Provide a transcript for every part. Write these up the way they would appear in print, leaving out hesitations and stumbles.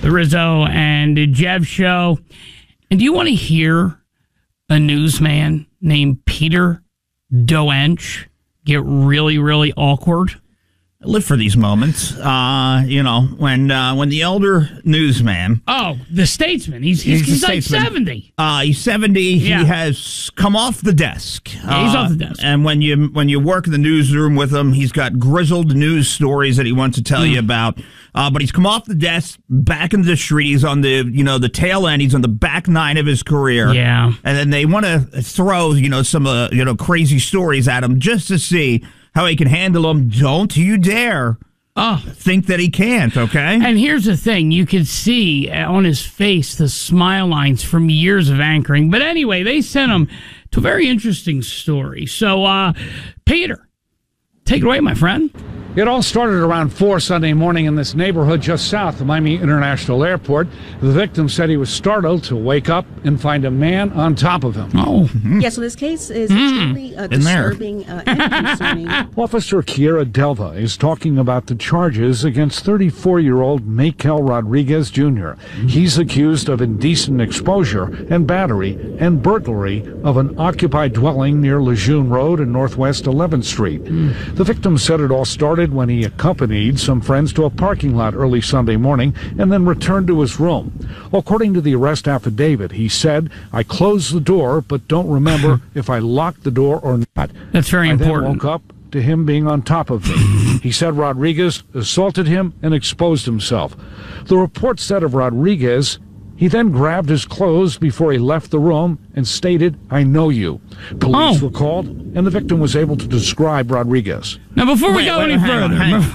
the Rizzo and Jeff show. And do you want to hear a newsman named Peter Doench get really, really awkward? I live for these moments. When the elder newsman. Oh, the statesman. He's like 70. He's 70. Yeah. He has come off the desk. Yeah, he's off the desk. And when you work in the newsroom with him, he's got grizzled news stories that he wants to tell you about. But he's come off the desk, back into the street. He's on the tail end. He's on the back nine of his career. Yeah. And then they want to throw some crazy stories at him just to see how he can handle them. Don't you dare think that he can't, okay? And here's the thing. You could see on his face the smile lines from years of anchoring. But anyway, they sent him to a very interesting story. So, Peter, take it away, my friend. It all started around 4 Sunday morning in this neighborhood just south of Miami International Airport. The victim said he was startled to wake up and find a man on top of him. Oh. Yeah, so this case is extremely disturbing and concerning. Officer Kiera Delva is talking about the charges against 34-year-old Maykel Rodriguez Jr. He's accused of indecent exposure and battery and burglary of an occupied dwelling near Lejeune Road and Northwest 11th Street. The victim said it all started when he accompanied some friends to a parking lot early Sunday morning and then returned to his room. According to the arrest affidavit, he said, "I closed the door, but don't remember if I locked the door or not." That's very important. I then woke up to him being on top of me. He said Rodriguez assaulted him and exposed himself. The report said of Rodriguez, he then grabbed his clothes before he left the room and stated, "I know you." Police were called, and the victim was able to describe Rodriguez. Now, before we go any further,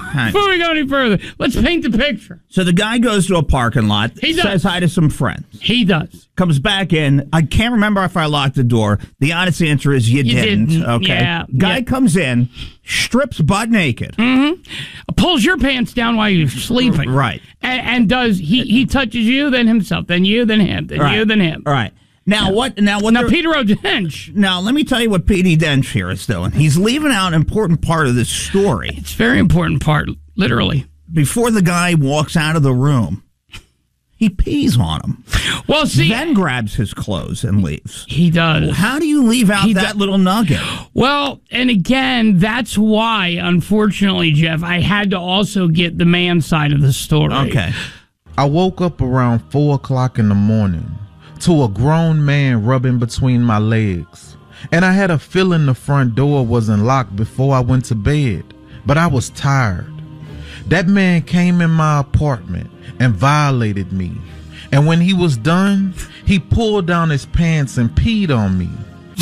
let's paint the picture. So the guy goes to a parking lot, says hi to some friends. He does. Comes back in. I can't remember if I locked the door. The honest answer is you didn't. Okay. Yeah, guy comes in, strips butt naked. Pulls your pants down while you're sleeping. Right. And does he touches you, then himself, then you, then him, then you, then him. All right. Now what? Now Peter O'Dench. Now let me tell you what Petey Dench here is doing. He's leaving out an important part of this story. It's a very important part, literally. Before the guy walks out of the room, he pees on him. Well, see, then grabs his clothes and leaves. He does. How do you leave out that little nugget? Well, and again, that's why, unfortunately, Jeff, I had to also get the man side of the story. Okay. I woke up around 4 o'clock in the morning to a grown man rubbing between my legs. And I had a feeling the front door wasn't locked before I went to bed, but I was tired. That man came in my apartment and violated me. And when he was done, he pulled down his pants and peed on me.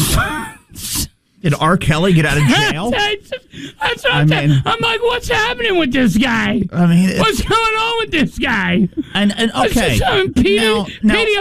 Did R. Kelly get out of jail? That's what I'm like, what's happening with this guy? I mean, what's going on with this guy? And okay. Peter